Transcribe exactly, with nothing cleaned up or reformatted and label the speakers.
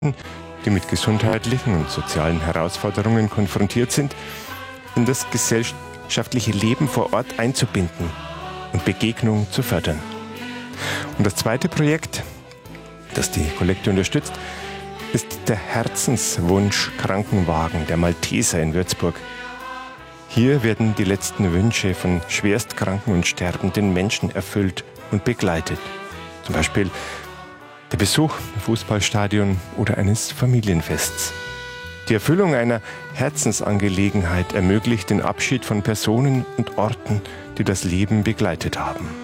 Speaker 1: die mit gesundheitlichen und sozialen Herausforderungen konfrontiert sind, in das gesellschaftliche Leben vor Ort einzubinden und Begegnung zu fördern. Und das zweite Projekt, das die Kollekte unterstützt, ist der Herzenswunsch Krankenwagen der Malteser in Würzburg. Hier werden die letzten Wünsche von schwerstkranken und sterbenden Menschen erfüllt und begleitet. Zum Beispiel der Besuch im Fußballstadion oder eines Familienfests. Die Erfüllung einer Herzensangelegenheit ermöglicht den Abschied von Personen und Orten, die das Leben begleitet haben.